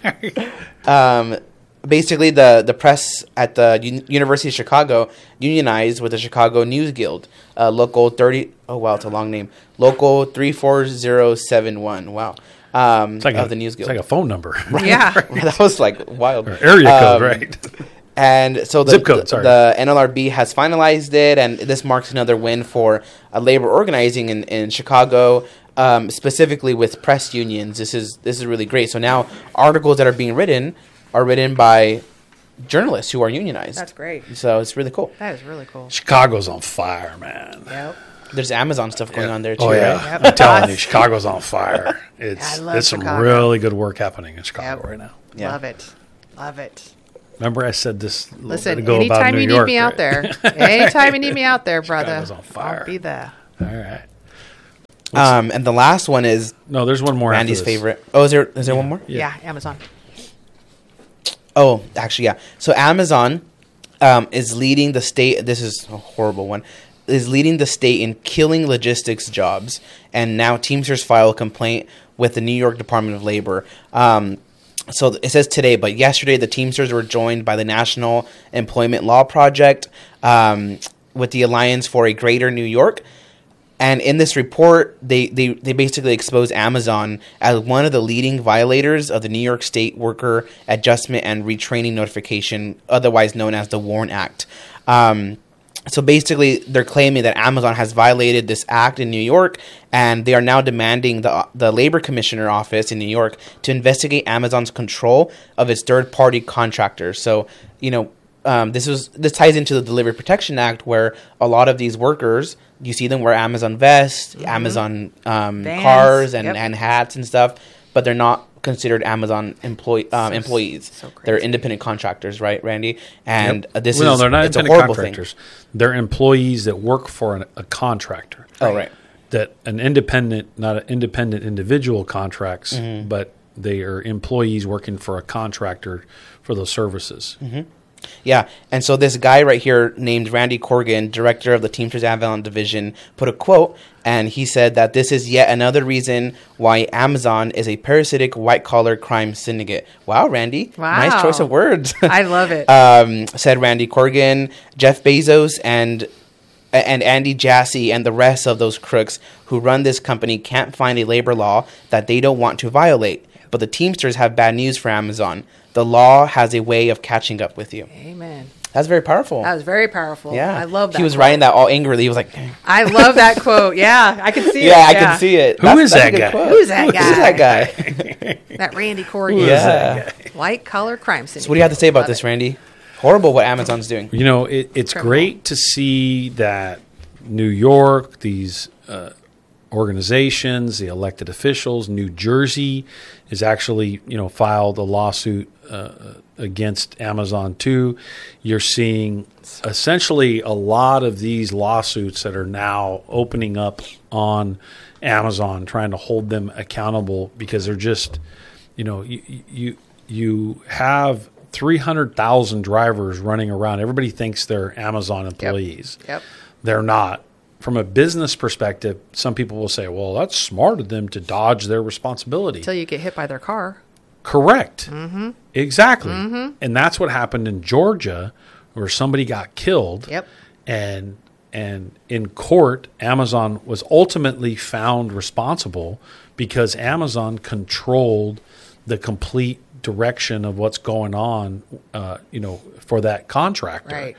um, basically, the, the press at the U- University of Chicago unionized with the Chicago News Guild, uh, local thirty. Oh wow, it's a long name. Local three four zero seven one. Wow. Um, It's like of a, the News It's Guild. like a phone number. Yeah. That was like wild. Or area code, Um, right? And so the, Zip code, sorry. the N L R B has finalized it, and this marks another win for uh, labor organizing in, in Chicago, um, specifically with press unions. This is this is really great. So now articles that are being written are written by journalists who are unionized. That's great. So it's really cool. That is really cool. Chicago's on fire, man. Yep. There's Amazon stuff going on there too. Oh yeah, right? Yep. I'm telling you, Chicago's on fire. It's I love it's some Chicago. really good work happening in Chicago Yep. right now. Yeah. Love it. Love it. Remember, I said this a little Listen, bit ago about anytime New you York, need me out right? there, anytime you need me out there, brother, Chicago's on fire. I'll be there. All right. Um, and the last one is No, there's one more. after Randy's this. favorite. Oh, is there is there one more? Yeah. Amazon. Oh, actually, yeah. So Amazon um, is leading the state. This is a horrible one. Is leading the state in killing logistics jobs, and now Teamsters file a complaint with the New York Department of Labor. Um, so it says today, but yesterday the Teamsters were joined by the National Employment Law Project um, with the Alliance for a Greater New York. And in this report, they, they, they basically expose Amazon as one of the leading violators of the New York State Worker Adjustment and Retraining Notification, otherwise known as the WARN Act. Um, so basically, they're claiming that Amazon has violated this act in New York, and they are now demanding the the Labor Commissioner Office in New York to investigate Amazon's control of its third-party contractors. So, you know, um, this was this ties into the Delivery Protection Act, where a lot of these workers, you see them wear Amazon vests, mm-hmm. Amazon um, cars, and, yep. and hats and stuff, but they're not considered Amazon employee um, so, employees. So they're independent contractors, right, Randy? And yep. uh, this well, is no, they're not it's independent a horrible contractors. Thing. They're employees that work for an, a contractor. Oh, right. That an independent, not an independent individual contracts, mm-hmm. but they are employees working for a contractor for those services. Mm-hmm. Yeah, and so this guy right here named Randy Corrigan, director of the Teamsters Avalon division, put a quote, and he said that this is yet another reason why Amazon is a parasitic white-collar crime syndicate. Wow, Randy. Wow. Nice choice of words. I love it. um, said Randy Corrigan, Jeff Bezos, and and Andy Jassy and the rest of those crooks who run this company can't find a labor law that they don't want to violate. But the Teamsters have bad news for Amazon. The law has a way of catching up with you. Amen. That's very powerful. That was very powerful. Yeah. I love that He was quote. writing that all angrily. He was like, I love that quote. Yeah, I can see it. yeah, I can see it. Who That's- is that's that a good guy? quote. Who's that Who's guy? that guy? That Randy Corrigan. Who is Yeah. that guy? White collar crime syndicate. So what do you have to say about Love this, it. Randy? Horrible what Amazon's doing. You know, it, it's Criminal. great to see that New York, these uh, organizations, the elected officials, New Jersey is actually, you know, filed a lawsuit uh, against Amazon too. You're seeing essentially a lot of these lawsuits that are now opening up on Amazon, trying to hold them accountable because they're just, you know, you you you have three hundred thousand drivers running around. Everybody thinks they're Amazon employees. Yep. They're not. From a business perspective, some people will say, well, that's smart of them to dodge their responsibility. Until you get hit by their car. Correct. Mm-hmm. Exactly. Mm-hmm. And that's what happened in Georgia, where somebody got killed. Yep. And and in court, Amazon was ultimately found responsible because Amazon controlled the complete direction of what's going on, uh, you know, for that contractor. Right.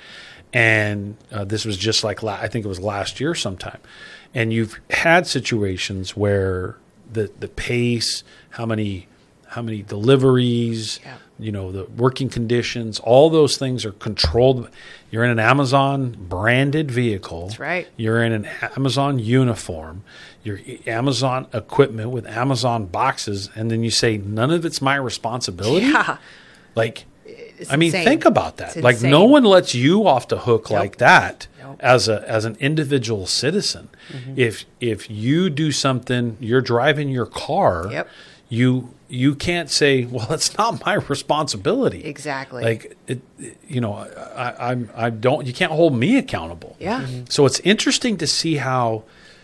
And uh, this was just like, la- I think it was last year sometime. And you've had situations where the the pace, how many how many deliveries, Yeah. you know, the working conditions, all those things are controlled. You're in an Amazon branded vehicle. That's right. You're in an Amazon uniform. You're Amazon equipment with Amazon boxes. And then you say, none of it's my responsibility? Yeah. Like, It's I mean, insane. think about that. It's Like, no insane. one lets you off the hook Nope. like that Nope. as a as an individual citizen. Mm-hmm. If if you do something, you're driving your car. Yep. You you can't say, well, it's not my responsibility. Exactly. Like it, it- you know, I, I'm I don't. You can't hold me accountable. Yeah. Mm-hmm. So it's interesting to see how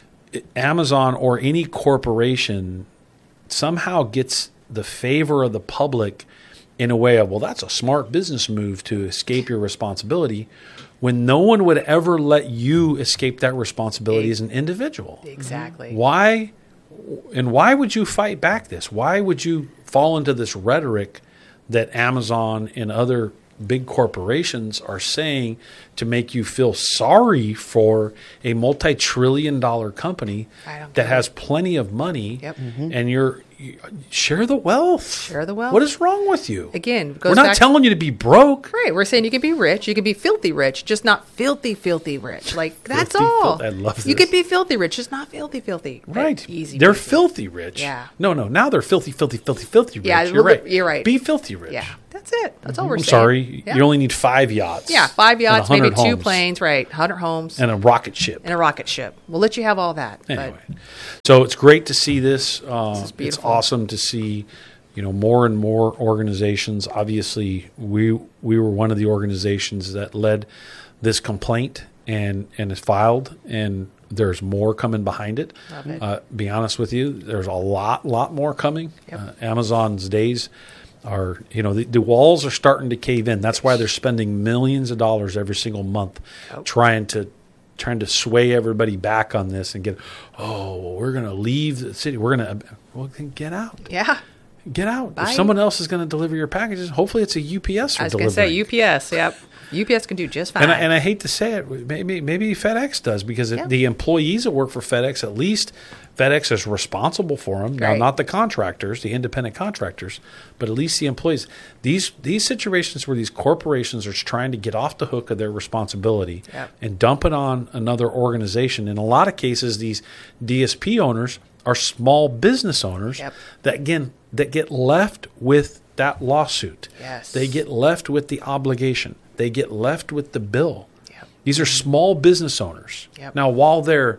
Amazon or any corporation somehow gets the favor of the public in a way of, well, that's a smart business move to escape your responsibility, when no one would ever let you escape that responsibility as an individual. Exactly. Why? And why would you fight back this? Why would you fall into this rhetoric that Amazon and other big corporations are saying to make you feel sorry for a multi-trillion dollar company I don't that get has plenty of money, Yep. and you're you, share the wealth. Share the wealth. What is wrong with you? Again, goes we're not back- telling you to be broke. Right. We're saying you can be rich. You can be filthy rich, just not filthy, filthy rich. Like, that's Filthy, all. filthy. I love You this. could be filthy rich, just not filthy, filthy. Right. Easy. They're peasy. filthy rich. Yeah. No, no. Now they're filthy, filthy, filthy, filthy rich. Yeah, You're look- right. you're right. Be filthy rich. Yeah. That's it. That's all we're I'm saying. sorry. Yeah. You only need five yachts. Yeah, five yachts, and maybe one two hundred homes planes, right? one hundred homes and a rocket ship. and a rocket ship. We'll let you have all that. Anyway, But so it's great to see this. Uh, is it's beautiful. awesome to see, you know, more and more organizations. Obviously, we we were one of the organizations that led this complaint and and is filed, and there's more coming behind it. Love it. Uh, be honest with you, there's a lot lot more coming. Yep. Uh, Amazon's days are, you know, the, the walls are starting to cave in. That's why they're spending millions of dollars every single month trying to trying to sway everybody back on this and get, oh, well, we're going to leave the city. We're going to, well, then get out. yeah, Get out. Bye. If someone else is going to deliver your packages, hopefully it's a U P S or I was going to say delivering. U P S. Yep, U P S can do just fine. And I, and I hate to say it, maybe maybe FedEx does, because it, Yeah. the employees that work for FedEx at least FedEx is responsible for them. Now, Right. not the contractors, the independent contractors, but at least the employees. These these situations where these corporations are trying to get off the hook of their responsibility Yep. and dump it on another organization. In a lot of cases, these D S P owners are small business owners Yep. that, again, that get left with that lawsuit. Yes. They get left with the obligation. They get left with the bill. Yep. These are small business owners. Yep. Now, while they're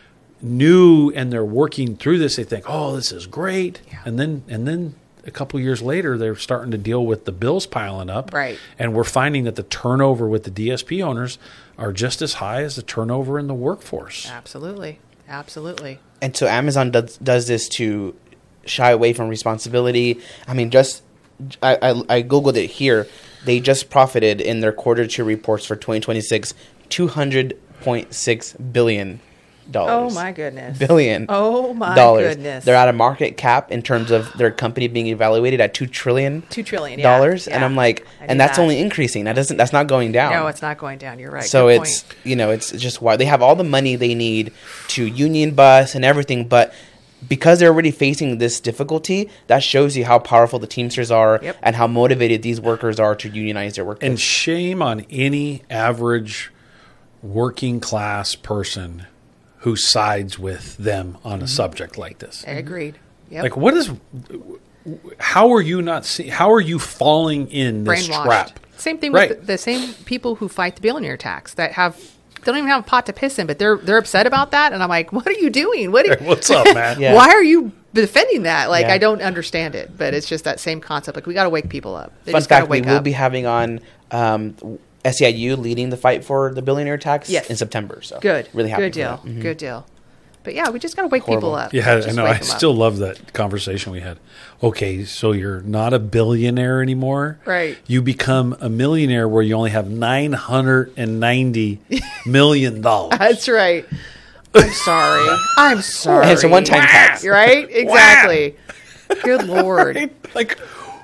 new and they're working through this, they think, "Oh, this is great," Yeah. and then and then a couple years later, they're starting to deal with the bills piling up, Right. And we're finding that the turnover with the D S P owners are just as high as the turnover in the workforce. Absolutely. Absolutely. And so Amazon does does this to shy away from responsibility. I mean, just I, I, I googled it here. They just profited in their quarter two reports for twenty twenty-six two hundred point six billion dollars. Oh my goodness. Billion. Oh my dollars. goodness. They're at a market cap in terms of their company being evaluated at two trillion. Two trillion, yeah, dollars, and yeah. I'm like, I and knew that's that. only increasing. That doesn't. That's not going down. No, it's not going down. You're right. So Good it's point. you know it's just why they have all the money they need to union bus and everything, but because they're already facing this difficulty, that shows you how powerful the Teamsters are Yep. and how motivated these workers are to unionize their workers. And shame on any average working class person who sides with them on a subject like this. I agreed. Yep. Like, what is? How are you not see? How are you falling in this Brainwashed. trap? Same thing Right. with the, the same people who fight the billionaire tax that have they don't even have a pot to piss in, but they're they're upset about that. And I'm like, what are you doing? What? Are, What's up, man? Yeah. Why are you defending that? Like, Yeah. I don't understand it. But it's just that same concept. Like, we got to wake people up. They Fun just gotta fact: we wake will up. be having on um, S E I U leading the fight for the billionaire tax Yes. in September. So Good. really happy. Good for deal. that. Mhm. Good deal. But yeah, we just got to wake Horrible. people up. Yeah, I Just know. wake I 'em up. still love that conversation we had. Okay, so you're not a billionaire anymore. Right. You become a millionaire where you only have nine hundred and ninety million dollars. That's right. I'm sorry. I'm sorry. And it's a one-time tax. Right? Exactly. Good Lord. Like,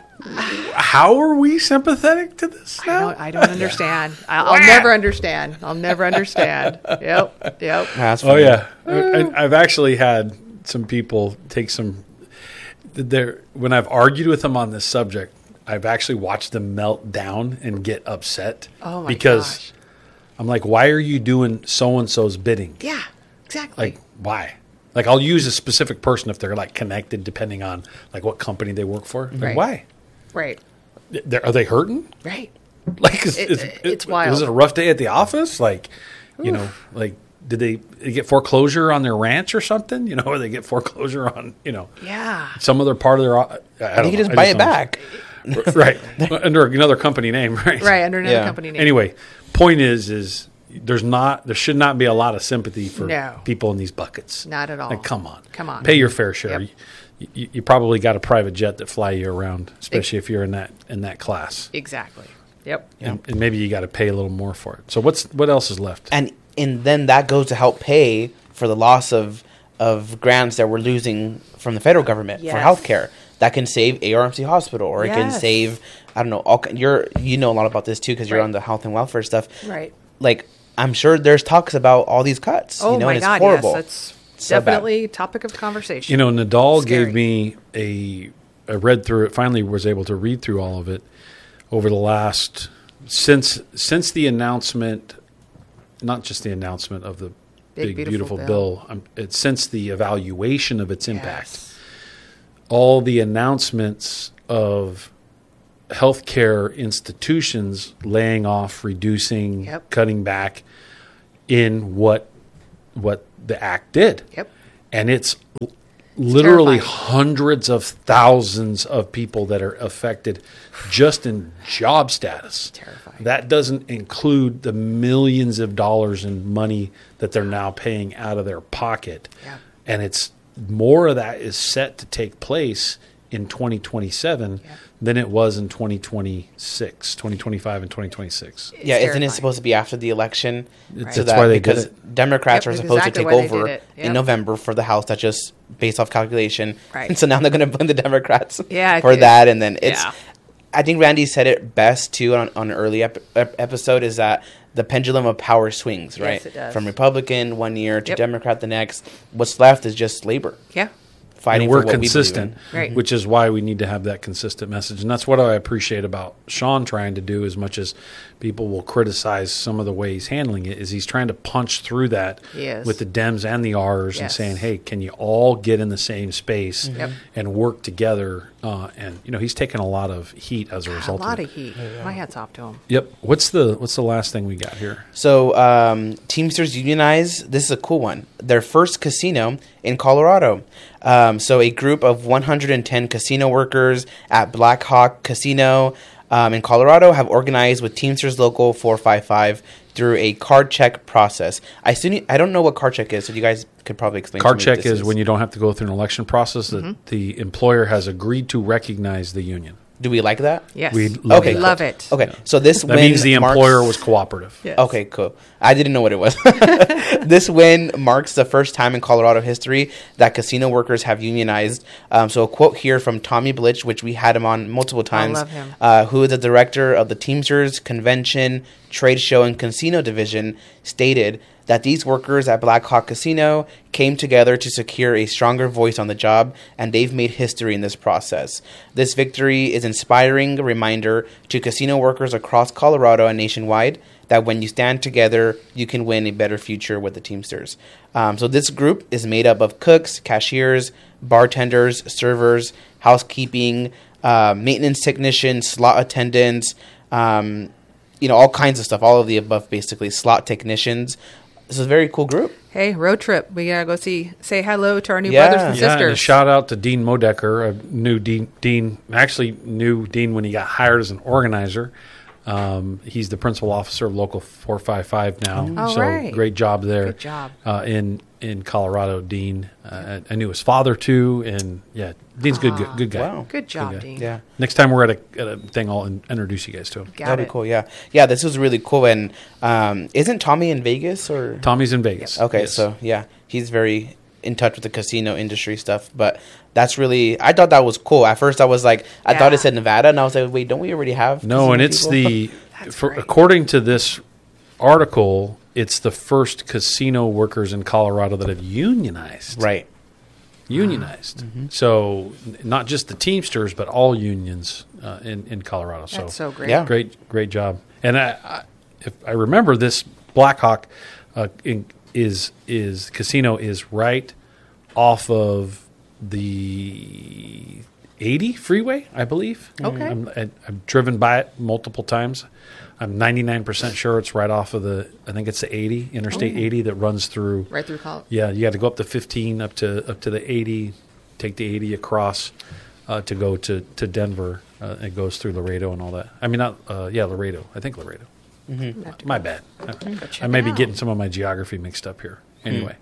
how are we sympathetic to this I now? don't, I don't understand. I, I'll never understand. I'll never understand. Yep. Yep. That's Oh funny. yeah, I, I've actually had some people take some. There, when I've argued with them on this subject, I've actually watched them melt down and get upset. Oh my because gosh. I'm like, why are you doing so and so's bidding? Yeah. Exactly. Like, why? Like, I'll use a specific person if they're like connected, depending on like what company they work for. Like, Right. why? right. They're, are they hurting? Right. Like, is, It- is, it's was wild. it a rough day at the office? Like, you know, like, did they, they get foreclosure on their ranch or something? You know, or they get foreclosure on, you know, Yeah. some other part of their. I, I don't You can know. just I buy it don't- back. right? Under another company name, right? Right. Under another Yeah. company name. Anyway, point is, is there's not, there should not be a lot of sympathy for No. people in these buckets. Not at all. Like, come on, Come on. pay your fair share. Yep. You, you, you probably got a private jet that fly you around, especially if you're in that in that class. Exactly. Yep. And, and maybe you got to pay a little more for it. So what's what else is left? and and then that goes to help pay for the loss of of grants that we're losing from the federal government Yes. for healthcare. That can save A R M C Hospital, or it can Yes. save I don't know. All, ki- you're you know a lot about this too because you're Right. on the health and welfare stuff. Right. Like I'm sure there's talks about all these cuts. Oh you know, my and it's God. horrible. Yes. That's So bad. definitely topic of conversation. You know, Nadal Scary. gave me a. I read through it. Finally, was able to read through all of it over the last since since the announcement, not just the announcement of the Big, big, beautiful beautiful, bill. bill. Um, it's since the evaluation of its impact. Yes. All the announcements of healthcare institutions laying off, reducing, Yep. cutting back in what what the act did. Yep. And it's l- literally terrifying. hundreds of thousands of people that are affected just in job status. Terrifying. That doesn't include the millions of dollars in money that they're now paying out of their pocket. Yeah. And it's more of that is set to take place in twenty twenty-seven Yeah. than it was in twenty twenty-six, twenty twenty-five and twenty twenty-six. yeah, isn't terrifying. it supposed to be after the election? It's- So that's that why they did because it. Democrats Yep, are that's supposed exactly to why take they over did it. Yep. in November for the House. That's just based off calculation. Right. And so now they're going to blame the Democrats Yeah, for dude. that. And then it's, Yeah. I think Randy said it best too on, on an early ep- ep- episode is that the pendulum of power swings, right? Yes, it does. From Republican one year to Yep. Democrat the next. What's left is just labor. Yeah. Fighting And we're for what consistent, we believe in. Right. which is why we need to have that consistent message. And that's what I appreciate about Sean trying to do, as much as people will criticize some of the way he's handling it, is he's trying to punch through that Yes. with the Dems and the R's and Yes. saying, hey, can you all get in the same space Yep. and work together? Uh, and, you know, he's taken a lot of heat as a A result lot of of it. heat. My hat's off to him. Yep. What's the what's the last thing we got here? So, um, Teamsters Unionize, this is a cool one. Their first casino in Colorado. Um, so, a group of one hundred ten casino workers at Black Hawk Casino um, in Colorado have organized with Teamsters Local four five five through a card check process. I assume, I don't know what card check is, so you guys could probably explain. Card to me what check this is when you don't have to go through an election process, that the employer has agreed to recognize the union. Do we like that? Yes. We love Okay, it. cool. Love it. Okay, so this That win means the marks- employer was cooperative. Yes. Okay, cool. I didn't know what it was. This win marks the first time in Colorado history that casino workers have unionized. Um, so a quote here from Tommy Blitch, which we had him on multiple times, love him. Uh, who is the director of the Teamsters Convention, Trade Show, and Casino Division, stated that these workers at Black Hawk Casino came together to secure a stronger voice on the job, and they've made history in this process. This victory is inspiring reminder to casino workers across Colorado and nationwide that when you stand together, you can win a better future with the Teamsters. Um, so this group is made up of cooks, cashiers, bartenders, servers, housekeeping, uh, maintenance technicians, slot attendants, um, you know, all kinds of stuff, all of the above, basically, slot technicians. This is a very cool group. Hey, road trip. We gotta go see, say hello to our new Yeah. brothers and Yeah, and a sisters. shout out to Dean Modecker, a new Dean. Dean actually knew Dean when he got hired as an organizer. Um, he's the principal officer of Local four five five now. All so right. great job there. Good job. uh, in in Colorado. Dean, uh, I knew his father too, and yeah, Dean's good, good, good guy. Wow. Good job, guy. Dean. Yeah. Next time we're at a, at a thing, I'll in, introduce you guys to him. Got That'd it. be cool, yeah. Yeah, this was really cool. And um, isn't Tommy in Vegas? Or Tommy's in Vegas. Okay, Yes. so yeah, he's very in touch with the casino industry stuff. But that's really, I thought that was cool. At first, I was like, I thought Yeah. it said Nevada, and I was like, wait, don't we already have? No, and casino it's people? the That's for, great. according to this article, it's the first casino workers in Colorado that have unionized. right. Unionized. So n- not just the Teamsters, but all unions uh, in in Colorado. So That's so great. Yeah. great, great job. And I, I if I remember, this Blackhawk uh, in, is is casino is right off of the eighty freeway, I believe. Okay. I'm, I- I've driven by it multiple times. I'm ninety-nine percent sure it's right off of the, I think it's the eighty, Interstate eighty that runs through. Right through college. Yeah, you got to go up to fifteen, up to up to the eighty, take the eighty across uh, to go to, to Denver. Uh, it goes through Laredo and all that. I mean, not, uh, yeah, Laredo. I think Laredo. My bad. I, check I may it be out. getting some of my geography mixed up here. Anyway.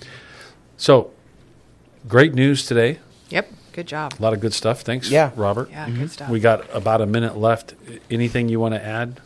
So, great news today. Yep. Good job. A lot of good stuff. Thanks, Yeah. Robert. Yeah, good stuff. We got about a minute left. Anything you want to add?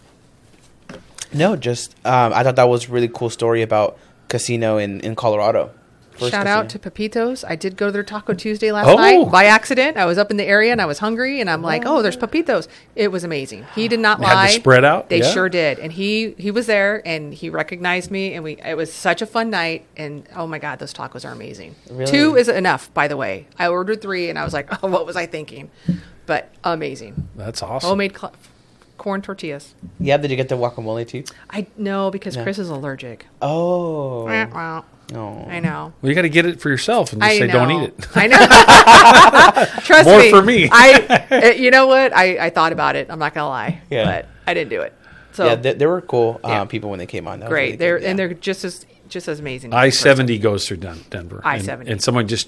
No, just um, I thought that was a really cool story about casino in, in Colorado. First Shout casino. out to Pepitos. I did go to their Taco Tuesday last Oh. night by accident. I was up in the area and I was hungry, and I'm like, "Oh, there's Pepitos." It was amazing. He did not They had the lie. spread out? They Yeah. sure did, and he he was there and he recognized me, and we it was such a fun night. And oh my God, those tacos are amazing. Really? Two is enough, by the way. I ordered three, and I was like, "Oh, what was I thinking?" But amazing, That's awesome. homemade cl- corn tortillas. Yeah, did you get the guacamole too? I know because Yeah. Chris is allergic. Oh. Well, No. I know. Well, you got to get it for yourself and just I say, know. don't eat it. I know. Trust More me. for me. I, uh, you know what? I, I thought about it. I'm not gonna lie. Yeah. But I didn't do it. So Yeah, they, they were cool uh, Yeah. people when they came on. That was great. really they're good, yeah. and they're just as just as amazing. as I the first seventy goes through Den- Denver. I And- seventy. And someone just